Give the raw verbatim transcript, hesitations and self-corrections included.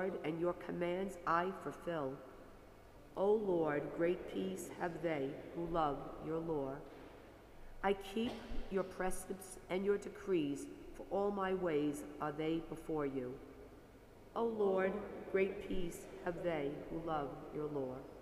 Lord, and your commands I fulfill. O Lord, great peace have they who love your law. I keep your precepts and your decrees, for all my ways are they before you. O Lord, great peace have they who love your law.